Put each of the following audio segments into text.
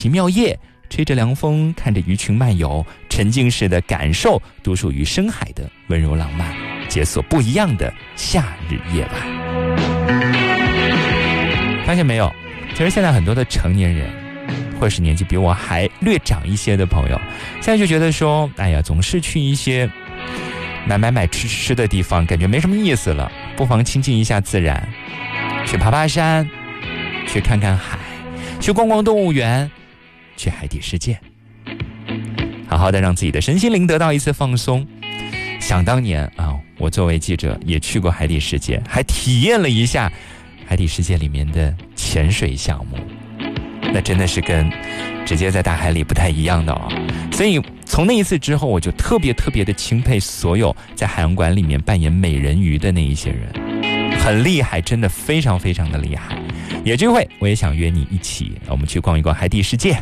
奇妙夜，吹着凉风，看着鱼群漫游，沉浸式的感受独属于深海的温柔浪漫，解锁不一样的夏日夜晚。发现没有，其实现在很多的成年人，或者是年纪比我还略长一些的朋友，现在就觉得说，哎呀，总是去一些买吃的地方，感觉没什么意思了，不妨亲近一下自然，去爬爬山，去看看海，去逛逛动物园，去海底世界，好好的让自己的身心灵得到一次放松。想当年啊，我作为记者也去过海底世界，还体验了一下海底世界里面的潜水项目，那真的是跟直接在大海里不太一样的哦。所以从那一次之后，我就特别的钦佩所有在海洋馆里面扮演美人鱼的那一些人，很厉害，真的非常的厉害。有机会我也想约你一起，我们去逛一逛海底世界。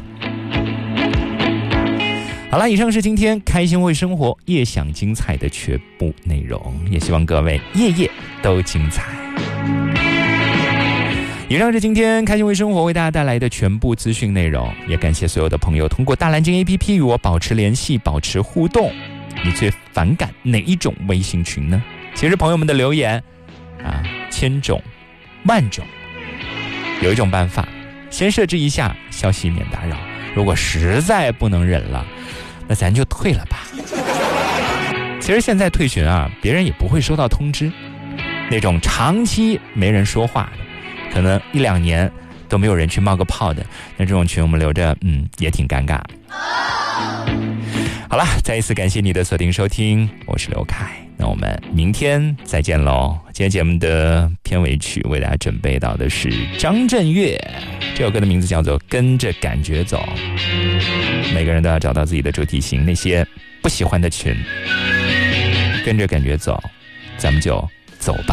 好了，以上是今天开心会生活夜享精彩的全部内容，也希望各位夜夜都精彩。以上是今天开心会生活为大家带来的全部资讯内容，也感谢所有的朋友通过大蓝鲸 APP 与我保持联系，保持互动。你最反感哪一种微信群呢？其实朋友们的留言啊，千种万种，有一种办法，先设置一下消息免打扰，如果实在不能忍了，那咱就退了吧。其实现在退群啊，别人也不会收到通知，那种长期没人说话的，可能1-2年都没有人去冒个泡的，那这种群我们留着也挺尴尬。好了，再一次感谢你的锁定收听，我是刘凯，那我们明天再见喽。今天节目的片尾曲为大家准备到的是张震岳，这首歌的名字叫做《跟着感觉走》。每个人都要找到自己的主题型，那些不喜欢的群，跟着感觉走，咱们就走吧。